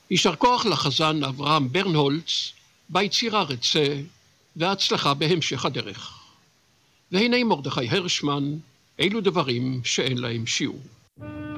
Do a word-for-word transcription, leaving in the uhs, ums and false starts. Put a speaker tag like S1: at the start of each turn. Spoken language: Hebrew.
S1: יישר כוח לחזן אברהם ברנהולץ ביצירה רצה והצלחה בהמשך הדרך. והנה מרדכי הרשמן, אילו דברים שאין להם שיעור.